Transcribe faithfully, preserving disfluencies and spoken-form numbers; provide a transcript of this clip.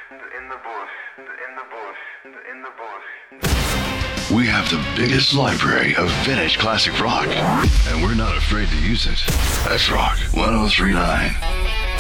in the bush, in the bush, in the bush. We have the biggest library of vintage classic rock, and we're not afraid to use it. That's Rock ten thirty-nine.